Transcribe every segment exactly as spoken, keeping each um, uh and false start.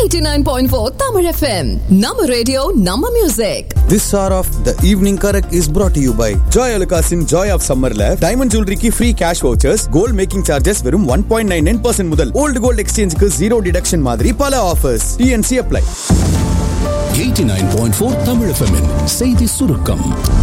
eighty-nine point four Tamil F M. Nama radio, Nama music. This hour of the evening correct is brought to you by Joy Alukasin Joy of Summerல diamond jewelry ki free cash vouchers, gold making charges வெறும் one point nine nine percent முதல், old gold exchange க்கு zero deduction மாதிரி பல offers. T N C apply. eighty-nine point four Tamil F M -இன் செய்தி சுருக்கம்.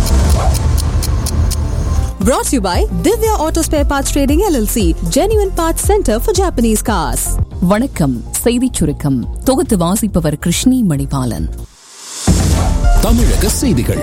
Brought to you by Divya Auto Spare Parts Trading L L C, Genuine Parts Center for Japanese Cars. வணக்கம். செய்திச் சுருக்கம் தொகுத்து வாசிப்பவர் கிருஷ்ணி மணிபாலன். தமிழக செய்திகள்.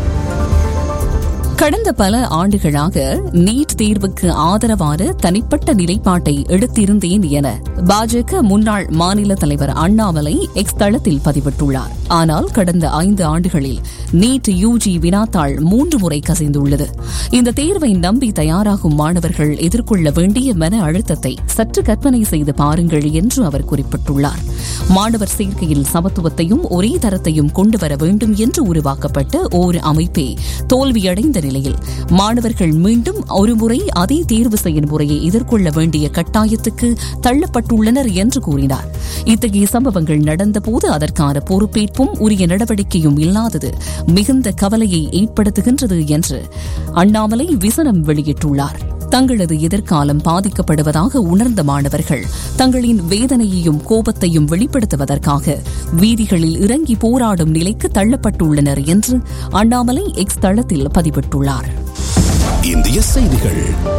கடந்த பல ஆண்டுகளாக நீட் தேர்வுக்கு ஆதரவான தனிப்பட்ட நிலைப்பாட்டை எடுத்திருந்தேன் என பாஜக முன்னாள் மாநில தலைவர் அண்ணாமலை எக்ஸ் தளத்தில் பதிவிட்டுள்ளார். ஆனால் கடந்த ஐந்து ஆண்டுகளில் நீட் யூஜி வினாத்தாள் மூன்று முறை கசிந்துள்ளது. இந்த தேர்வை நம்பி தயாராகும் மாணவர்கள் எதிர்கொள்ள வேண்டிய மன அழுத்தத்தை சற்று கற்பனை செய்து பாருங்கள் என்று அவர் குறிப்பிட்டுள்ளார். மாணவர் சேர்க்கையில் சமத்துவத்தையும் ஒரே தரத்தையும் கொண்டுவர வேண்டும் என்று உருவாக்கப்பட்ட ஓர் அமைப்பே தோல்வியடைந்த நிலையில் மாணவர்கள் மீண்டும் ஒருமுறை அதே தேர்வு செய்யும் முறையை எதிர்கொள்ள வேண்டிய கட்டாயத்துக்கு தள்ளப்பட்டுள்ளனர் என்று கூறினார். இத்தகைய சம்பவங்கள் நடந்தபோது அதற்கான பொறுப்பேற்பும் உரிய நடவடிக்கையும் இல்லாதது மிகுந்த கவலையை ஏற்படுத்துகின்றது என்று அண்ணாமலை விசனம் வெளியிட்டுள்ளார். தங்களது எதிர்காலம் பாதிக்கப்படுவதாக உணர்ந்த மாணவர்கள் தங்களின் வேதனையையும் கோபத்தையும் வெளிப்படுத்துவதற்காக வீதிகளில் இறங்கி போராடும் நிலைக்கு தள்ளப்பட்டுள்ளனர் என்று அண்ணாமலை எக்ஸ் தளத்தில் பதிவிட்டுள்ளார். இந்திய செய்திகள்.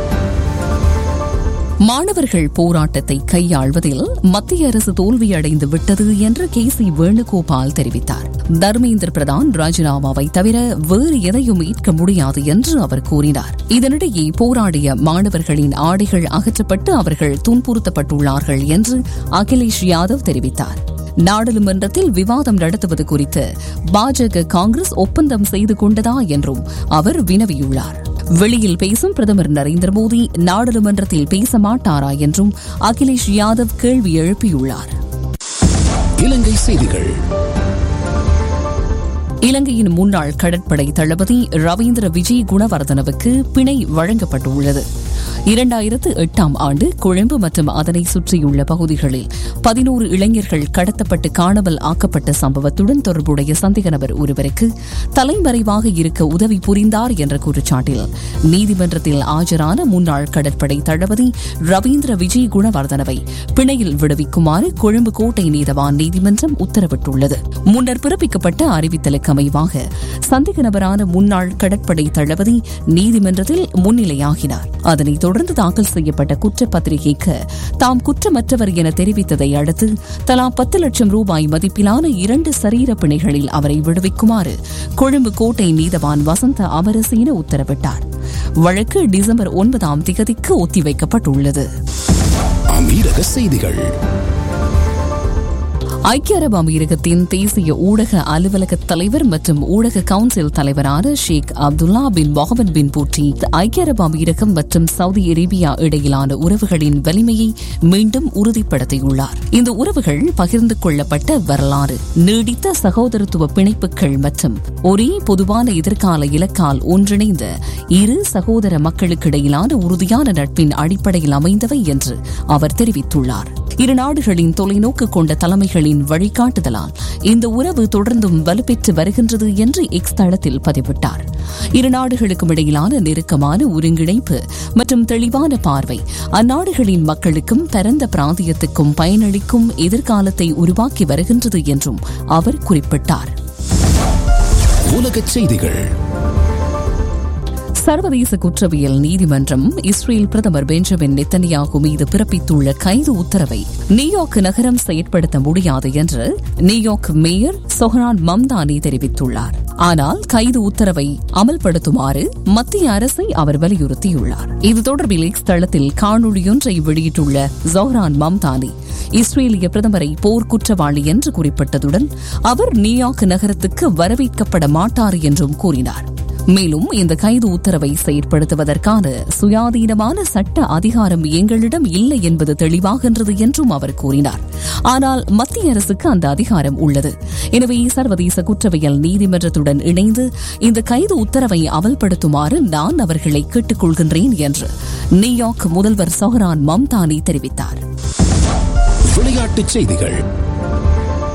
மாணவர்கள் போராட்டத்தை கையாள்வதில் மத்திய அரசு தோல்வியடைந்து விட்டது என்று கே சி வேணுகோபால் தெரிவித்தார். தர்மேந்திர பிரதான் ராஜினாமாவை தவிர வேறு எதையும் ஏற்க முடியாது என்று அவர் கூறினார். இதனிடையே போராடிய மாணவர்களின் ஆடைகள் அகற்றப்பட்டு அவர்கள் துன்புறுத்தப்பட்டுள்ளார்கள் என்று அகிலேஷ் யாதவ் தெரிவித்தார். நாடாளுமன்றத்தில் விவாதம் நடத்துவது குறித்து பாஜக காங்கிரஸ் ஒப்பந்தம் செய்து கொண்டதா என்றும் அவர் வினவியுள்ளார். வெளியில் பேசும் பிரதமர் நரேந்திர மோடி நாடாளுமன்றத்தில் பேச மாட்டாரா என்றும் அகிலேஷ் யாதவ் கேள்வி எழுப்பியுள்ளார். இலங்கை செய்திகள். இலங்கையின் முன்னாள் கடற்படை தளபதி ரவீந்திர விஜய் குணவர்தனவுக்கு பிணை வழங்கப்பட்டுள்ளது. இரண்டாயிரத்து எட்டாம் ஆண்டு கொழும்பு மற்றும் அதனை சுற்றியுள்ள பகுதிகளில் பதினோரு இளைஞர்கள் கடத்தப்பட்டு காணாமல் ஆக்கப்பட்ட சம்பவத்துடன் தொடர்புடைய சந்தேக நபர் ஒருவருக்கு தலைமறைவாக இருக்க உதவி புரிந்தார் என்ற குற்றச்சாட்டில் நீதிமன்றத்தில் ஆஜரான முன்னாள் கடற்படை தளபதி ரவீந்திர விஜய் குணவர்தனவை பிணையில் விடுவிக்குமாறு கொழும்பு கோட்டை நீதவான் நீதிமன்றம் உத்தரவிட்டுள்ளது. முன்னர் பிறப்பிக்கப்பட்ட அறிவித்தலுக்கு அமைவாக சந்தேக நபரான முன்னாள் கடற்படை தளபதி நீதிமன்றத்தில் முன்னிலையாகினார். அதனைத் தொடர்ந்து தாக்கல் செய்யப்பட்ட குற்றப்பத்திரிகைக்கு தாம் குற்றமற்றவர் என தெரிவித்ததை அடுத்து தலா பத்து லட்சம் ரூபாய் மதிப்பிலான இரண்டு சரீர பிணைகளில் அவரை விடுவிக்குமாறு கொழும்பு கோட்டை நீதவான் வசந்த அமரசேன உத்தரவிட்டார். வழக்கு டிசம்பர் ஒன்பதாம் திகதிக்கு ஒத்திவைக்கப்பட்டுள்ளது. அமீரக செய்திகள். ஐக்கிய அரபு அமீரகத்தின் தேசிய ஊடக அலுவலக தலைவர் மற்றும் ஊடக கவுன்சில் தலைவரான ஷேக் அப்துல்லா பின் முகமது பின் பூட்டி ஐக்கிய அரபு அமீரகம் மற்றும் சவுதி அரேபியா இடையிலான உறவுகளின் வலிமையை மீண்டும் உறுதிப்படுத்தியுள்ளார். இந்த உறவுகள் பகிர்ந்து கொள்ளப்பட்ட வரலாறு, நீடித்த சகோதரத்துவ பிணைப்புகள் மற்றும் ஒரே பொதுவான எதிர்கால இலக்கால் ஒன்றிணைந்த இரு சகோதர மக்களுக்கிடையிலான உறுதியான நட்பின் அடிப்படையில் அமைந்தவை என்று அவர் தெரிவித்துள்ளார். இரு நாடுகளின் தொலைநோக்கு கொண்ட தலைமைகளின் வழிகாட்டுதலால் இந்த உறவு தொடர்ந்தும் வலுப்பெற்று வருகின்றது என்று எக்ஸ் தளத்தில் பதிவிட்டார். இரு நாடுகளுக்கும் இடையிலான நெருக்கமான ஒருங்கிணைப்பு மற்றும் தெளிவான பார்வை அந்நாடுகளின் மக்களுக்கும் பரந்த பிராந்தியத்துக்கும் பயனளிக்கும் எதிர்காலத்தை உருவாக்கி வருகின்றது என்றும் அவர் குறிப்பிட்டார். உலகச் செய்திகள். சர்வதேச குற்றவியல் நீதிமன்றம் இஸ்ரேல் பிரதமர் பெஞ்சமின் நெத்தனியாகு மீது பிறப்பித்துள்ள கைது உத்தரவை நியூயார்க் நகரம் செயற்படுத்த முடியாது என்று நியூயார்க் மேயர் சொஹரான் மம்தானி தெரிவித்துள்ளார். ஆனால் கைது உத்தரவை அமல்படுத்துமாறு மத்திய அரசை அவர் வலியுறுத்தியுள்ளார். இது தொடர்பில் எக்ஸ் தளத்தில் காணொலியொன்றை வெளியிட்டுள்ள சொஹரான் மம்தானி இஸ்ரேலிய பிரதமரை போர்க்குற்றவாளி என்று குறிப்பிட்டதுடன் அவர் நியூயார்க் நகரத்துக்கு வரவேற்கப்பட மாட்டார் என்றும் கூறினார். மேலும் இந்த கைது உத்தரவை செயற்படுத்துவதற்கான சுயாதீனமான சட்ட அதிகாரம் எங்களிடம் இல்லை என்பது தெளிவாகின்றது என்றும் அவர் கூறினார். ஆனால் மத்திய அரசுக்கு அந்த அதிகாரம் உள்ளது. எனவே சர்வதேச குற்றவியல் நீதிமன்றத்துடன் இணைந்து இந்த கைது உத்தரவை அமல்படுத்துமாறு நான் அவர்களை கேட்டுக் கொள்கின்றேன் என்று நியூயார்க் முதல்வர் சொஹரான் மம்தானி தெரிவித்தார். விளையாட்டுச் செய்திகள்.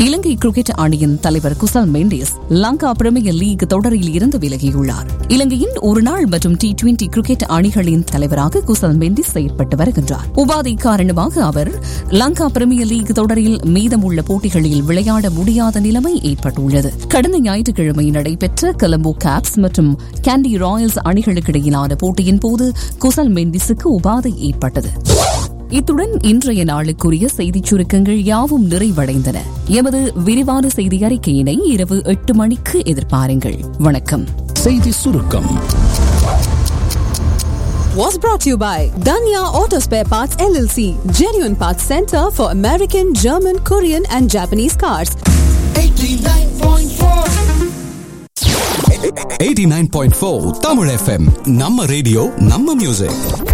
இலங்கை கிரிக்கெட் அணியின் தலைவர் குசல் மெண்டிஸ் லங்கா பிரீமியர் லீக் தொடரில் இருந்து விலகியுள்ளார். இலங்கையின் ஒருநாள் மற்றும் டி டுவெண்டி கிரிக்கெட் அணிகளின் தலைவராக குசல் மெண்டிஸ் செயற்பட்டு வருகின்றார். உபாதை காரணமாக அவர் லங்கா பிரீமியர் லீக் தொடரில் மீதமுள்ள போட்டிகளில் விளையாட முடியாத நிலைமை ஏற்பட்டுள்ளது. கடந்த ஞாயிற்றுக்கிழமை நடைபெற்ற கொலம்போ கேப்ஸ் மற்றும் கேண்டி ராயல்ஸ் அணிகளுக்கு இடையிலான போட்டியின் போது குசல் மெண்டிஸுக்கு உபாதை ஏற்பட்டது. இத்துடன் இன்றைய நாளுக்குரிய செய்திச் சுருக்கங்கள் யாவும் நிறைவடைந்தன. எமது விரிவான செய்தி அறிக்கையினை இரவு எட்டு மணிக்கு எதிர்பாருங்கள். வணக்கம். செய்தி சுருக்கம் Was brought to you by Danya Auto Spare Parts L L C, Genuine Parts Center for American, German, Korean and Japanese cars. eighty-nine point four eighty-nine point four Tamil F M. நம்ம radio நம்ம music.